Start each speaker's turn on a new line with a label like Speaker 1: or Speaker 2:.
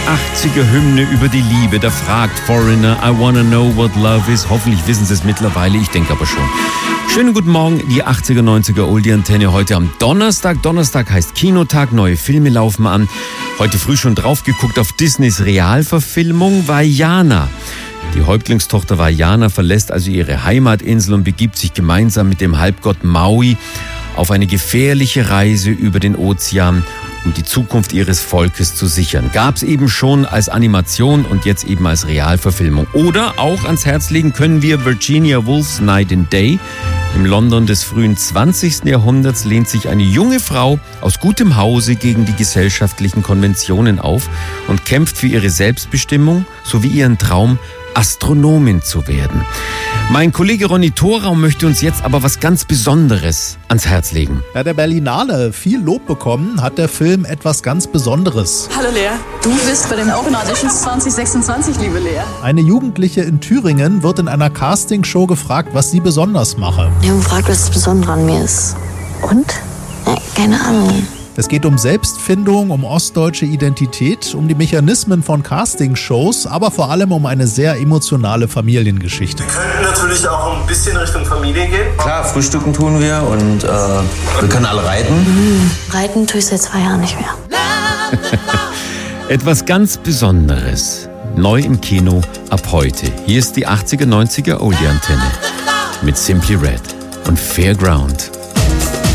Speaker 1: 80er-Hymne über die Liebe. Da fragt Foreigner, I wanna know what love is. Hoffentlich wissen Sie es mittlerweile, ich denke aber schon. Schönen guten Morgen, die 80er, 90er Oldie-Antenne heute am Donnerstag. Donnerstag heißt Kinotag, neue Filme laufen an. Heute früh schon drauf geguckt auf Disneys Realverfilmung Vaiana. Die Häuptlingstochter Vaiana verlässt also ihre Heimatinsel und begibt sich gemeinsam mit dem Halbgott Maui auf eine gefährliche Reise über den Ozean, um die Zukunft ihres Volkes zu sichern. Gab's eben schon als Animation und jetzt eben als Realverfilmung. Oder auch ans Herz legen können wir Virginia Woolf's Night and Day. Im London des frühen 20. Jahrhunderts lehnt sich eine junge Frau aus gutem Hause gegen die gesellschaftlichen Konventionen auf und kämpft für ihre Selbstbestimmung sowie ihren Traum, Astronomin zu werden. Mein Kollege Ronny Thorau möchte uns jetzt aber was ganz Besonderes ans Herz legen.
Speaker 2: Ja, der Berlinale viel Lob bekommen, hat der Film etwas ganz Besonderes.
Speaker 3: Hallo Lea, du bist bei den Open Auditions 2026, liebe Lea.
Speaker 2: Eine Jugendliche in Thüringen wird in einer Castingshow gefragt, was sie besonders mache.
Speaker 4: Ich habe gefragt, was das Besondere an mir ist. Und? Ja, keine Ahnung.
Speaker 2: Es geht um Selbstfindung, um ostdeutsche Identität, um die Mechanismen von Castingshows, aber vor allem um eine sehr emotionale Familiengeschichte.
Speaker 5: Wir könnten natürlich auch ein bisschen Richtung Familie gehen.
Speaker 6: Klar, frühstücken tun wir und wir können alle reiten.
Speaker 4: Reiten tue ich seit 2 Jahren nicht mehr.
Speaker 1: Etwas ganz Besonderes. Neu im Kino ab heute. Hier ist die 80er, 90er Oldie-Antenne mit Simply Red und Fairground.